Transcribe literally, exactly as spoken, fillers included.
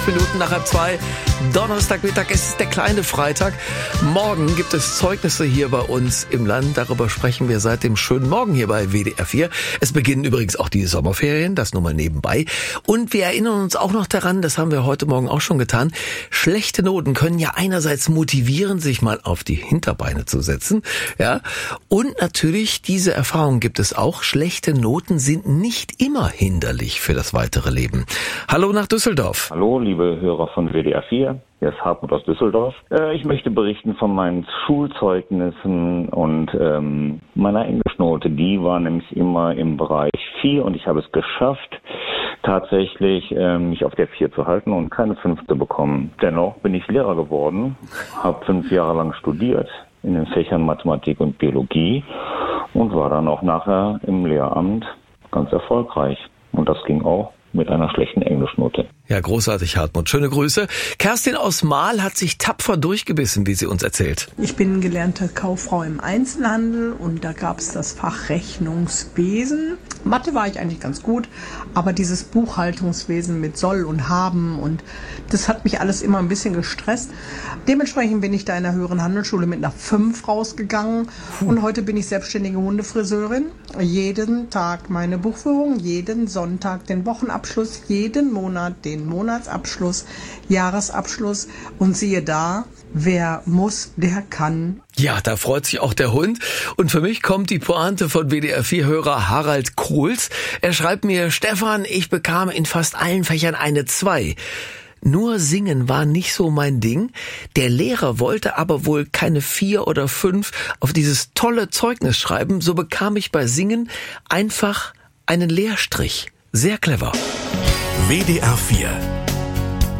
Minuten nach halb zwei, Donnerstagmittag, es ist der kleine Freitag. Morgen gibt es Zeugnisse hier bei uns im Land. Darüber sprechen wir seit dem schönen Morgen hier bei W D R vier. Es beginnen übrigens auch die Sommerferien, das nur mal nebenbei. Und wir erinnern uns auch noch daran, das haben wir heute Morgen auch schon getan, schlechte Noten können ja einerseits motivieren, sich mal auf die Hinterbeine zu setzen. Ja, und natürlich, diese Erfahrung gibt es auch, schlechte Noten sind nicht immer hinderlich für das weitere Leben. Hallo nach Düsseldorf. Hallo, liebe Hörer von W D R vier, hier ist Hartmut aus Düsseldorf. Äh, ich möchte berichten von meinen Schulzeugnissen und ähm, meiner Englischnote. Die war nämlich immer im Bereich vier und ich habe es geschafft, tatsächlich äh, mich auf der vier zu halten und keine fünf zu bekommen. Dennoch bin ich Lehrer geworden, habe fünf Jahre lang studiert in den Fächern Mathematik und Biologie und war dann auch nachher im Lehramt ganz erfolgreich. Und das ging auch mit einer schlechten Englischnote. Ja, großartig, Hartmut. Schöne Grüße. Kerstin aus Mahl hat sich tapfer durchgebissen, wie sie uns erzählt. Ich bin gelernte Kauffrau im Einzelhandel und da gab es das Fach Rechnungswesen. Mathe war ich eigentlich ganz gut, aber dieses Buchhaltungswesen mit Soll und Haben und das hat mich alles immer ein bisschen gestresst. Dementsprechend bin ich da in der höheren Handelsschule mit einer fünf rausgegangen und heute bin ich selbstständige Hundefriseurin. Jeden Tag meine Buchführung, jeden Sonntag den Wochenabschluss, jeden Monat den Monatsabschluss, Jahresabschluss und siehe da, wer muss, der kann. Ja, da freut sich auch der Hund. Und für mich kommt die Pointe von W D R vier-Hörer Harald Kohls. Er schreibt mir, Stefan, ich bekam in fast allen Fächern eine zwei. Nur Singen war nicht so mein Ding. Der Lehrer wollte aber wohl keine vier oder fünf auf dieses tolle Zeugnis schreiben. So bekam ich bei Singen einfach einen Leerstrich. Sehr clever. W D R vier